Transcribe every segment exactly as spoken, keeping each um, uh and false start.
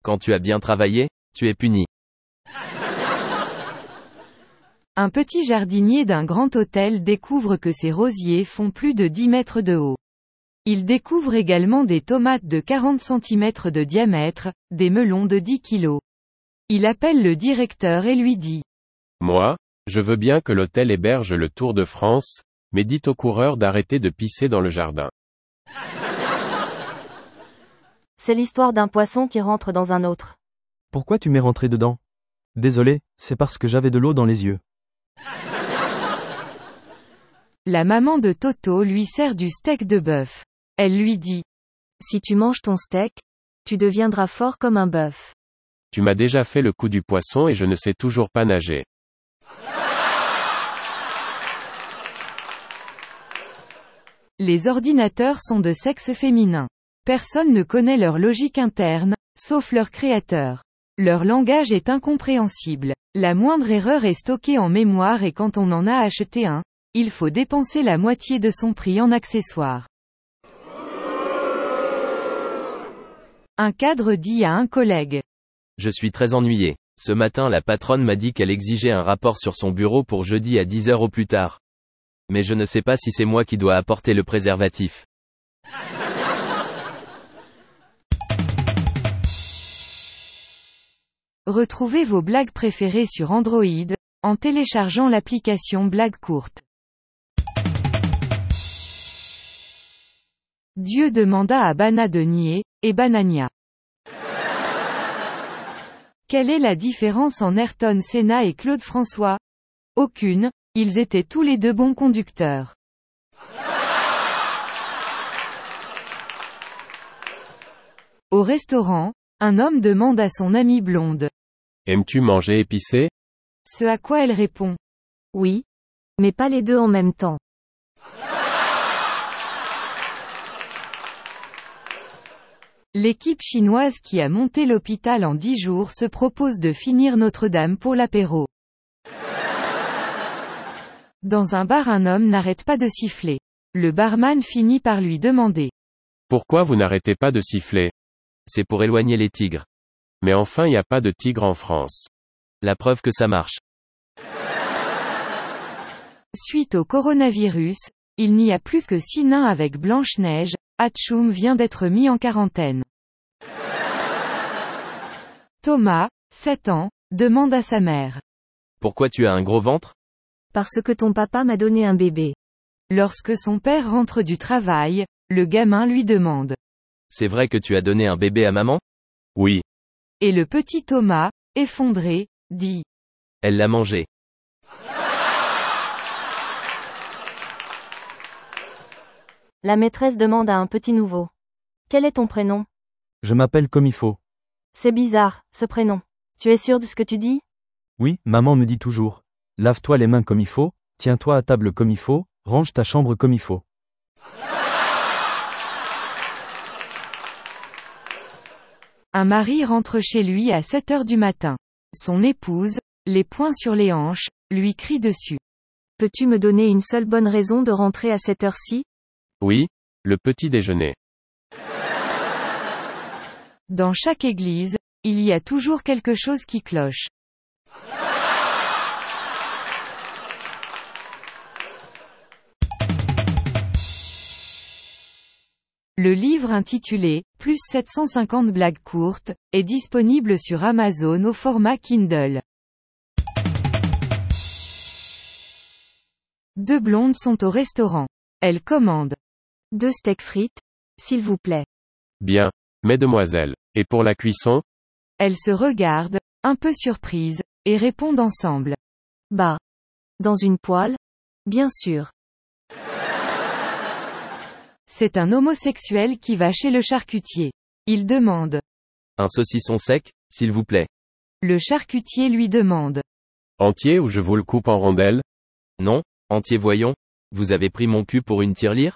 Quand tu as bien travaillé, tu es puni. Un petit jardinier d'un grand hôtel découvre que ses rosiers font plus de dix mètres de haut. Il découvre également des tomates de quarante centimètres de diamètre, des melons de dix kilos. Il appelle le directeur et lui dit: Moi, je veux bien que l'hôtel héberge le Tour de France, mais dites aux coureurs d'arrêter de pisser dans le jardin. C'est l'histoire d'un poisson qui rentre dans un autre. Pourquoi tu m'es rentré dedans? Désolé, c'est parce que j'avais de l'eau dans les yeux. La maman de Toto lui sert du steak de bœuf. Elle lui dit: Si tu manges ton steak, tu deviendras fort comme un bœuf. Tu m'as déjà fait le coup du poisson et je ne sais toujours pas nager. Les ordinateurs sont de sexe féminin. Personne ne connaît leur logique interne, sauf leur créateur. Leur langage est incompréhensible. La moindre erreur est stockée en mémoire et quand on en a acheté un, il faut dépenser la moitié de son prix en accessoires. Un cadre dit à un collègue: Je suis très ennuyé. Ce matin la patronne m'a dit qu'elle exigeait un rapport sur son bureau pour jeudi à dix heures au plus tard. Mais je ne sais pas si c'est moi qui dois apporter le préservatif. Retrouvez vos blagues préférées sur Android, en téléchargeant l'application Blagues courtes. Dieu demanda à Bana de nier, et Banania. Quelle est la différence en Ayrton Senna et Claude François? Aucune, ils étaient tous les deux bons conducteurs. Au restaurant, un homme demande à son amie blonde: Aimes-tu manger épicé? Ce à quoi elle répond: Oui. Mais pas les deux en même temps. L'équipe chinoise qui a monté l'hôpital en dix jours se propose de finir Notre-Dame pour l'apéro. Dans un bar, un homme n'arrête pas de siffler. Le barman finit par lui demander: Pourquoi vous n'arrêtez pas de siffler? C'est pour éloigner les tigres. Mais enfin, il n'y a pas de tigre en France. La preuve que ça marche. Suite au coronavirus, il n'y a plus que six nains avec Blanche-Neige. Hatchoum vient d'être mis en quarantaine. Thomas, sept ans, demande à sa mère: Pourquoi tu as un gros ventre? Parce que ton papa m'a donné un bébé. Lorsque son père rentre du travail, le gamin lui demande: C'est vrai que tu as donné un bébé à maman? Oui. Et le petit Thomas, effondré, dit: Elle l'a mangé. La maîtresse demande à un petit nouveau: Quel est ton prénom? Je m'appelle comme il faut. C'est bizarre, ce prénom. Tu es sûr de ce que tu dis? Oui, maman me dit toujours. Lave-toi les mains comme il faut, tiens-toi à table comme il faut, range ta chambre comme il faut. Un mari rentre chez lui à sept heures du matin. Son épouse, les poings sur les hanches, lui crie dessus: Peux-tu me donner une seule bonne raison de rentrer à cette heure-ci? Oui, le petit déjeuner. Dans chaque église, il y a toujours quelque chose qui cloche. Le livre intitulé « Plus sept cent cinquante blagues courtes » est disponible sur Amazon au format Kindle. Deux blondes sont au restaurant. Elles commandent Deux steaks frites, s'il vous plaît. Bien. Mesdemoiselles. Et pour la cuisson? Elles se regardent, un peu surprises, et répondent ensemble: Bah. Dans une poêle? Bien sûr. C'est un homosexuel qui va chez le charcutier. Il demande: Un saucisson sec, s'il vous plaît. Le charcutier lui demande: Entier ou je vous le coupe en rondelles? Non, entier voyons. Vous avez pris mon cul pour une tirelire?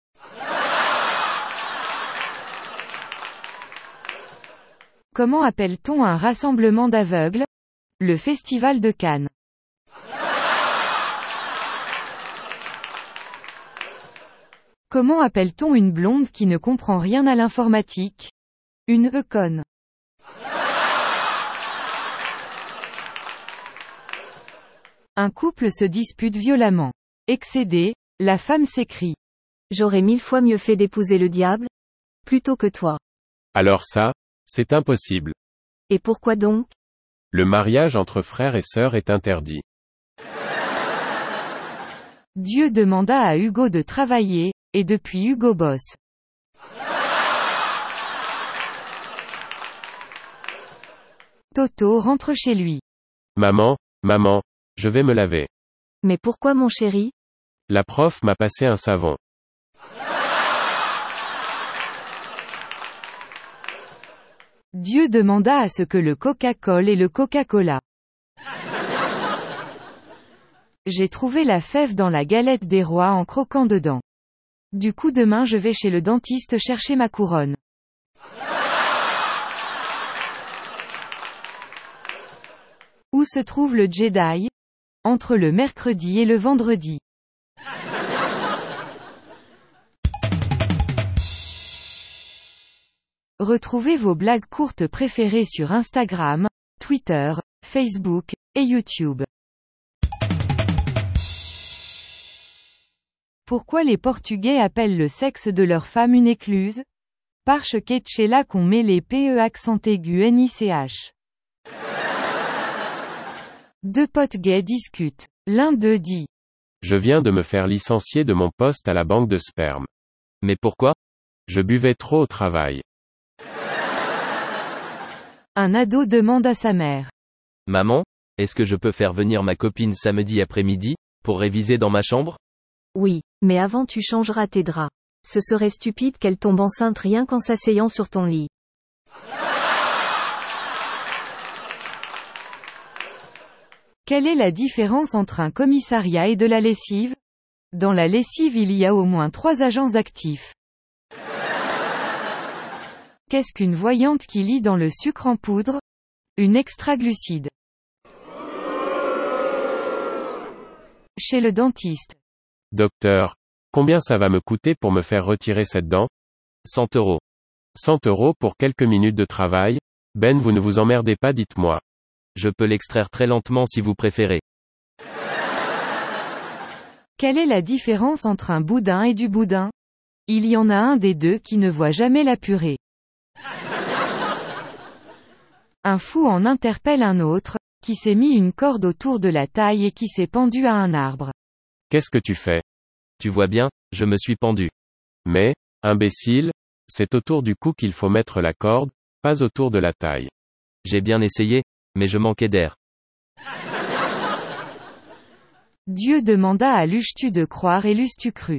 Comment appelle-t-on un rassemblement d'aveugles? Le festival de Cannes. Comment appelle-t-on une blonde qui ne comprend rien à l'informatique? Une e-conne. Un couple se dispute violemment. Excédée, la femme s'écrie. J'aurais mille fois mieux fait d'épouser le diable plutôt que toi. Alors ça, c'est impossible. Et pourquoi donc? Le mariage entre frères et sœurs est interdit. Dieu demanda à Hugo de travailler, et depuis Hugo bosse. Toto rentre chez lui. Maman, maman, je vais me laver. Mais pourquoi mon chéri? La prof m'a passé un savon. Dieu demanda à ce que le Coca-Cola et le Coca-Cola. J'ai trouvé la fève dans la galette des rois en croquant dedans. Du coup demain je vais chez le dentiste chercher ma couronne. Où se trouve le Jedi? Entre le mercredi et le vendredi. Retrouvez vos blagues courtes préférées sur Instagram, Twitter, Facebook, et YouTube. Pourquoi les Portugais appellent le sexe de leur femme une écluse? Parce que là qu'on met les P E accent aigu N I C H. Deux potes gays discutent. L'un d'eux dit. Je viens de me faire licencier de mon poste à la banque de sperme. Mais pourquoi? Je buvais trop au travail. Un ado demande à sa mère. Maman, est-ce que je peux faire venir ma copine samedi après-midi, pour réviser dans ma chambre? Oui, mais avant tu changeras tes draps. Ce serait stupide qu'elle tombe enceinte rien qu'en s'asseyant sur ton lit. Quelle est la différence entre un commissariat et de la lessive? Dans la lessive il y a au moins trois agents actifs. Qu'est-ce qu'une voyante qui lit dans le sucre en poudre? Une extraglucide. Chez le dentiste. Docteur, combien ça va me coûter pour me faire retirer cette dent? cent euros. cent euros pour quelques minutes de travail? Ben, vous ne vous emmerdez pas, dites-moi. Je peux l'extraire très lentement si vous préférez. Quelle est la différence entre un boudin et du boudin? Il y en a un des deux qui ne voit jamais la purée. Un fou en interpelle un autre, qui s'est mis une corde autour de la taille et qui s'est pendu à un arbre. Qu'est-ce que tu fais? Tu vois bien, je me suis pendu. Mais, imbécile, c'est autour du cou qu'il faut mettre la corde, pas autour de la taille. J'ai bien essayé, mais je manquais d'air. Dieu demanda à l'euches-tu de croire et l'eusses-tu cru.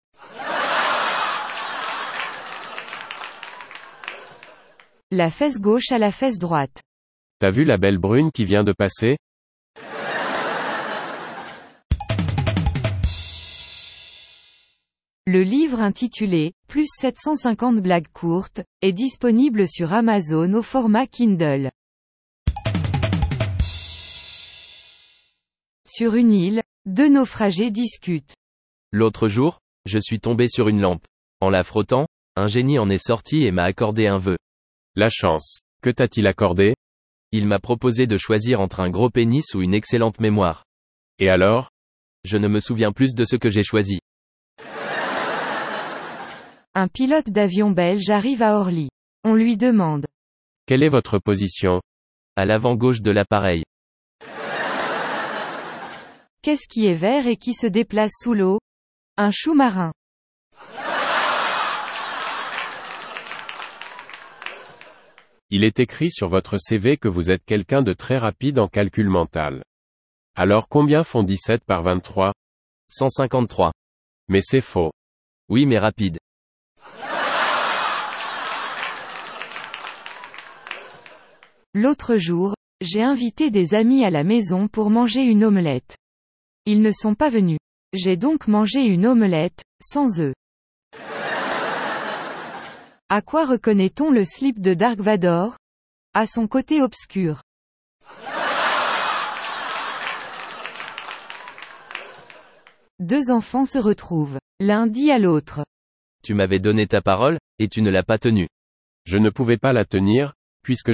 La fesse gauche à la fesse droite. T'as vu la belle brune qui vient de passer? Le livre intitulé « Plus sept cent cinquante blagues courtes » est disponible sur Amazon au format Kindle. Sur une île, deux naufragés discutent. L'autre jour, je suis tombé sur une lampe. En la frottant, un génie en est sorti et m'a accordé un vœu. La chance. Que t'a-t-il accordé? Il m'a proposé de choisir entre un gros pénis ou une excellente mémoire. Et alors? Je ne me souviens plus de ce que j'ai choisi. Un pilote d'avion belge arrive à Orly. On lui demande. Quelle est votre position? À l'avant gauche de l'appareil. Qu'est-ce qui est vert et qui se déplace sous l'eau? Un chou marin. Il est écrit sur votre C V que vous êtes quelqu'un de très rapide en calcul mental. Alors combien font dix-sept par vingt-trois? cent cinquante-trois. Mais c'est faux. Oui mais rapide. L'autre jour, j'ai invité des amis à la maison pour manger une omelette. Ils ne sont pas venus. J'ai donc mangé une omelette, sans œufs. À quoi reconnaît-on le slip de Dark Vador? À son côté obscur. Deux enfants se retrouvent. L'un dit à l'autre. Tu m'avais donné ta parole, et tu ne l'as pas tenue. Je ne pouvais pas la tenir, puisque